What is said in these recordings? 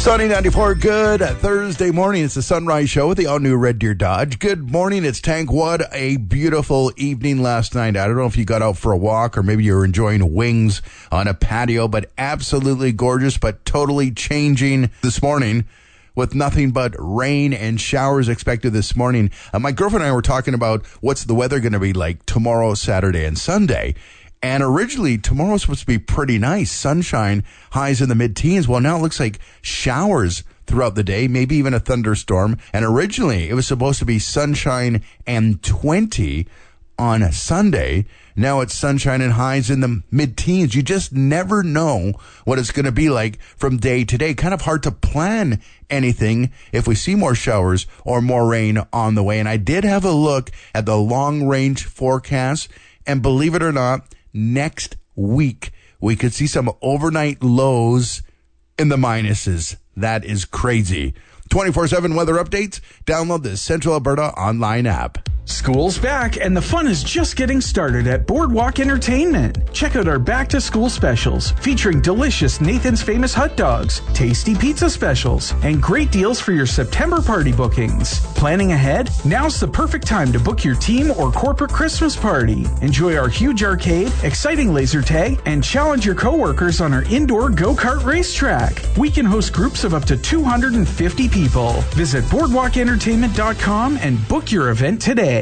Sunny 94, good Thursday morning. It's the Sunrise Show with the all-new Red Deer Dodge. Good morning, it's Tank. What a beautiful evening last night. I don't know if you got out for a walk or maybe you were enjoying wings on a patio, but absolutely gorgeous, but totally changing this morning with nothing but rain and showers expected this morning. My girlfriend and I were talking about what's the weather going to be like tomorrow, Saturday, and Sunday. And originally, tomorrow's supposed to be pretty nice. Sunshine, highs in the mid-teens. Well, now it looks like showers throughout the day, maybe even a thunderstorm. And originally, it was supposed to be sunshine and 20 on a Sunday. Now it's sunshine and highs in the mid-teens. You just never know what it's going to be like from day to day. Kind of hard to plan anything if we see more showers or more rain on the way. And I did have a look at the long-range forecast. And believe it or not, next week, we could see some overnight lows in the minuses. That is crazy. 24/7 weather updates. Download the Central Alberta online app. School's back, and the fun is just getting started at Boardwalk Entertainment. Check out our back-to-school specials, featuring delicious Nathan's Famous hot dogs, tasty pizza specials, and great deals for your September party bookings. Planning ahead? Now's the perfect time to book your team or corporate Christmas party. Enjoy our huge arcade, exciting laser tag, and challenge your coworkers on our indoor go-kart racetrack. We can host groups of up to 250 people. Visit boardwalkentertainment.com and book your event today.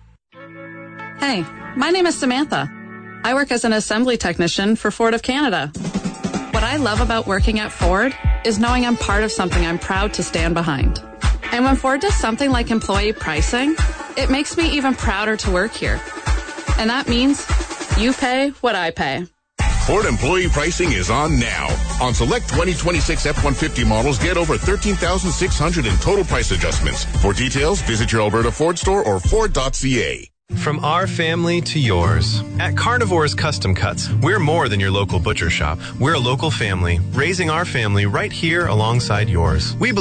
Hey, my name is Samantha. I work as an assembly technician for Ford of Canada. What I love about working at Ford is knowing I'm part of something I'm proud to stand behind. And when Ford does something like employee pricing, it makes me even prouder to work here. And that means you pay what I pay. Ford employee pricing is on now. On select 2026 F-150 models, get over $13,600 in total price adjustments. For details, visit your Alberta Ford store or Ford.ca. From our family to yours. At Carnivore's Custom Cuts, we're more than your local butcher shop. We're a local family, raising our family right here alongside yours. We